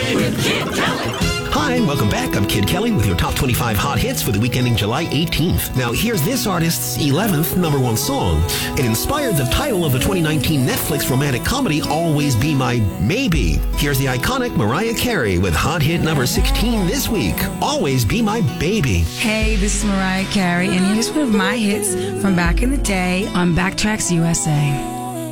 with Kid Kelly. Hi, welcome back. I'm Kid Kelly with your top 25 hot hits for the week ending July 18th. Now, here's this artist's 11th number one song. It inspired the title of the 2019 Netflix romantic comedy Always Be My Maybe. Here's the iconic Mariah Carey with hot hit number 16 this week, Always Be My Baby. Hey, this is Mariah Carey, and here's one of my hits from back in the day on Backtracks USA.